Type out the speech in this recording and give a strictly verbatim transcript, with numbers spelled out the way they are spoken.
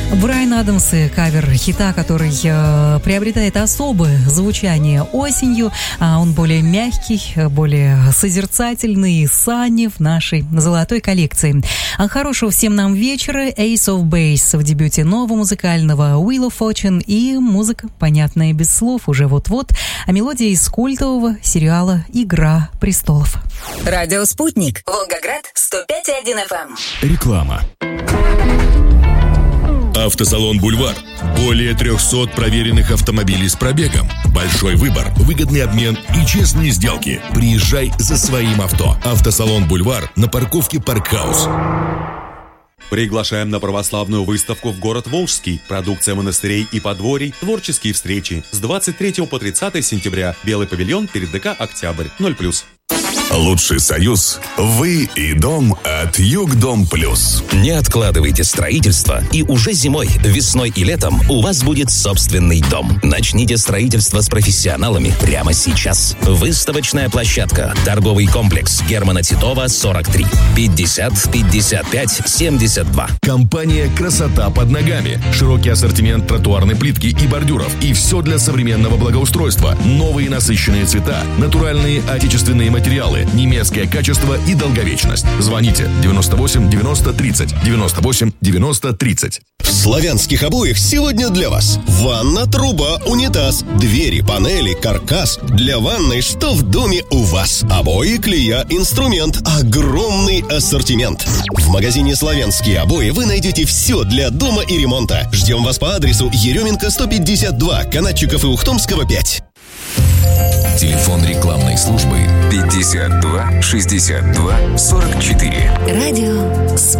Брайан Адамс и кавер хита, который э, приобретает особое звучание осенью. А он более мягкий, более созерцательный. Санни в нашей золотой коллекции. А хорошего всем нам вечера. Ace of Base в дебюте нового музыкального Wheel of Fortune. И музыка, понятная без слов, уже вот-вот. А мелодия из культового сериала «Игра престолов». Радио «Спутник». Волгоград, сто пять и один эф эм. Реклама. Автосалон «Бульвар». Более трехсот проверенных автомобилей с пробегом. Большой выбор, выгодный обмен и честные сделки. Приезжай за своим авто. Автосалон «Бульвар» на парковке «Паркхаус». Приглашаем на православную выставку в город Волжский. Продукция монастырей и подворий, творческие встречи. С двадцать третьего по тридцатое сентября. Белый павильон перед ДК «Октябрь». ноль плюс. Лучший союз – вы и дом от Югдом Плюс. Не откладывайте строительство, и уже зимой, весной и летом у вас будет собственный дом. Начните строительство с профессионалами прямо сейчас. Выставочная площадка. Торговый комплекс Германа Титова, сорок три. пятьдесят пятьдесят пять семьдесят два. Компания «Красота под ногами». Широкий ассортимент тротуарной плитки и бордюров. И все для современного благоустройства. Новые насыщенные цвета, натуральные отечественные материалы, немецкое качество и долговечность. Звоните девяносто восемь девяносто тридцать, девяносто восемь девяносто тридцать. В славянских обоях сегодня для вас ванна, труба, унитаз, двери, панели, каркас. Для ванной, что в доме у вас. Обои, клея, инструмент. Огромный ассортимент. В магазине «Славянские обои» вы найдете все для дома и ремонта. Ждем вас по адресу Еременко сто пятьдесят два, Канатчиков и Ухтомского пять. Телефон рекламной службы пятьдесят два шестьдесят два сорок четыре. Радио